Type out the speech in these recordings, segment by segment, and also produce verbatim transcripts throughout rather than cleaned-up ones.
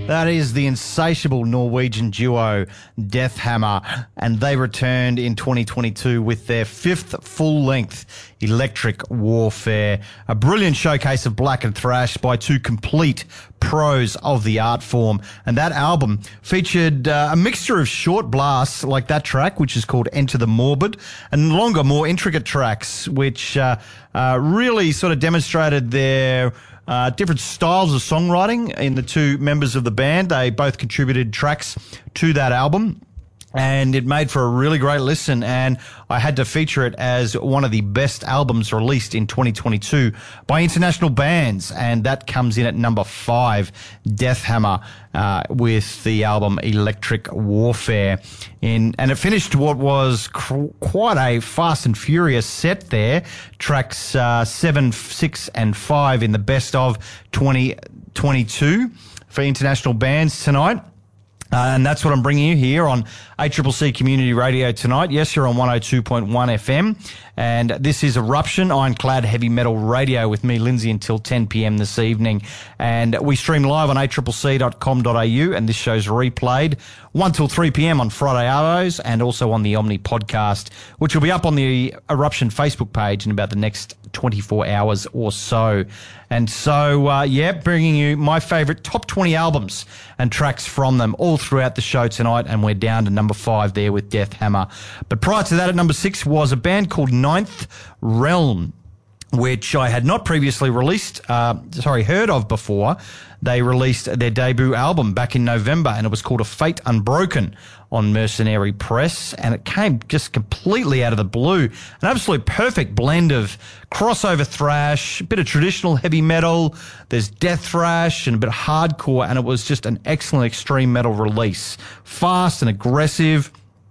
That is the insatiable Norwegian duo Death Hammer, and they returned in twenty twenty-two with their fifth full-length Electric Warfare, a brilliant showcase of black and thrash by two complete pros of the art form. And that album featured uh, a mixture of short blasts like that track, which is called Enter the Morbid, and longer, more intricate tracks, which uh, uh, really sort of demonstrated their Uh, different styles of songwriting in the two members of the band. They both contributed tracks to that album, and it made for a really great listen, and I had to feature it as one of the best albums released in twenty twenty-two by international bands, and that comes in at number five, Death Hammer, uh, with the album Electric Warfare. In, and it finished what was cr- quite a fast and furious set there, tracks uh, seven, six, and five in the best of twenty twenty-two for international bands tonight. Uh, and that's what I'm bringing you here on A C C C Community Radio tonight. Yes, you're on one oh two point one F M. And this is Eruption, Ironclad Heavy Metal Radio with me, Lindsay, until ten p.m. this evening. And we stream live on a c c c dot com dot a u, and this show's replayed one till three p.m. on Friday arvos, and also on the Omni podcast, which will be up on the Eruption Facebook page in about the next twenty-four hours or so. And so, uh, yeah, bringing you my favourite top twenty albums and tracks from them all throughout the show tonight, and we're down to number five there with Death Hammer. But prior to that, at number six was a band called Ninth Realm, which I had not previously released, uh, sorry, heard of before. They released their debut album back in November, and it was called A Fate Unbroken on Mercenary Press, and it came just completely out of the blue. An absolute perfect blend of crossover thrash, a bit of traditional heavy metal, there's death thrash, and a bit of hardcore, and it was just an excellent extreme metal release. Fast and aggressive,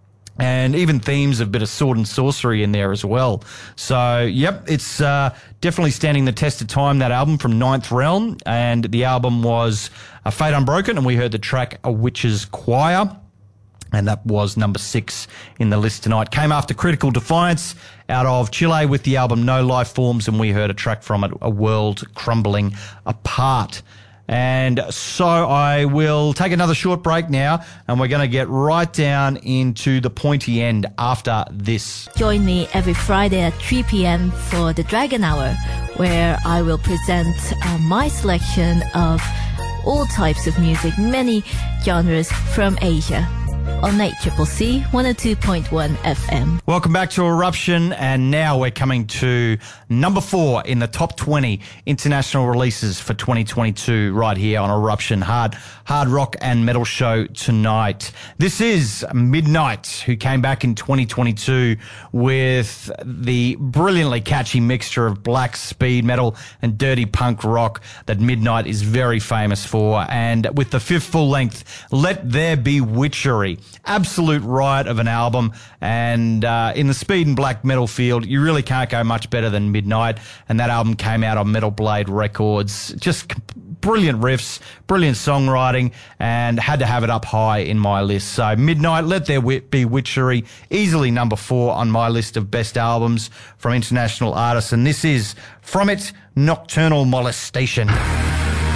and even themes of a bit of sword and sorcery in there as well. So, yep, it's uh, definitely standing the test of time, that album from Ninth Realm. And the album was A Fate Unbroken, and we heard the track A Witch's Choir. And that was number six in the list tonight. Came after Critical Defiance out of Chile with the album No Life Forms, and we heard a track from it, A World Crumbling Apart. And so I will take another short break now, and we're going to get right down into the pointy end after this. Join me every Friday at three p.m. for the Dragon Hour, where I will present uh, my selection of all types of music, many genres from Asia, on A C C C one oh two point one F M. Welcome back to Eruption, and now we're coming to number four in the top twenty international releases for twenty twenty-two right here on Eruption, hard hard rock and metal show tonight. This is Midnight, who came back in twenty twenty-two with the brilliantly catchy mixture of black speed metal and dirty punk rock that Midnight is very famous for, and with the fifth full length Let There Be Witchery. Absolute riot of an album, and uh, in the speed and black metal field, you really can't go much better than Midnight, and that album came out on Metal Blade Records. Just brilliant riffs, brilliant songwriting, and had to have it up high in my list. So Midnight, Let There Be Witchery, easily number four on my list of best albums from international artists, and this is from it, Nocturnal Molestation.